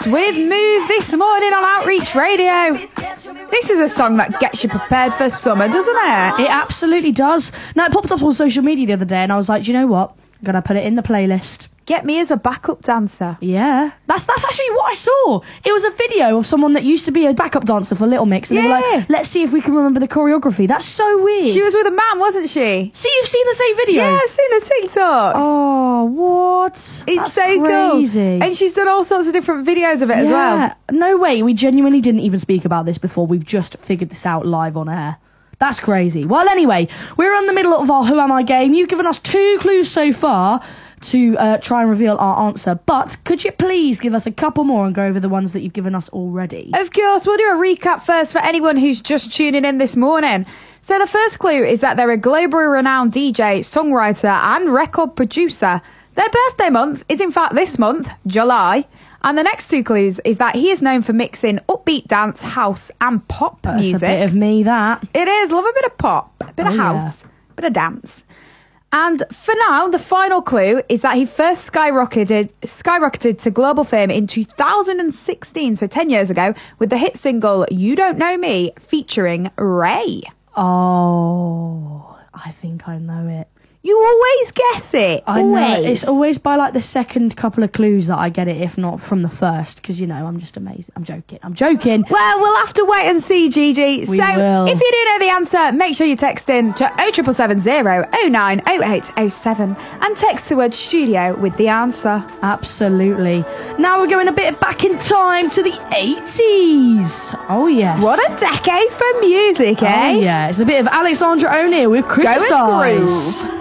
with Move this morning on Outreach Radio. This is a song that gets you prepared for summer, doesn't it? It absolutely does. Now, it popped up on social media the other day and I was like, do you know what? I'm going to put it in the playlist. Get me as a backup dancer. Yeah. That's actually what I saw. It was a video of someone that used to be a backup dancer for Little Mix. And they were like, let's see if we can remember the choreography. That's so weird. She was with a man, wasn't she? So you've seen the same video? Yeah, I've seen the TikTok. Oh, what? It's That's so crazy. cool. And she's done all sorts of different videos of it as well. No way. We genuinely didn't even speak about this before. We've just figured this out live on air. That's crazy. Well, anyway, we're in the middle of our Who Am I game. You've given us 2 clues so far to try and reveal our answer. But could you please give us a couple more and go over the ones that you've given us already? Of course, we'll do a recap first for anyone who's just tuning in this morning. So the first clue is that they're a globally renowned DJ, songwriter and record producer. Their birthday month is in fact this month, July. And the next 2 clues is that he is known for mixing upbeat dance, house and pop music. That's a bit of me, that. It is. Love a bit of pop, a bit of house, a bit of dance. And for now, the final clue is that he first skyrocketed to global fame in 2016, so 10 years ago, with the hit single You Don't Know Me featuring Ray. Oh, I think I know it. You always guess it. I know. It's always by like the second couple of clues that I get it, if not from the first, because, you know, I'm just amazing. I'm joking. Well, we'll have to wait and see, Gigi. We will. If you do know the answer, make sure you text in to 07770 09 0807 and text the word studio with the answer. Absolutely. Now we're going a bit back in time to the 80s. Oh, yes. What a decade for music, eh? Oh, yeah. It's a bit of Alexandra O'Neal with Criticise. Going groove.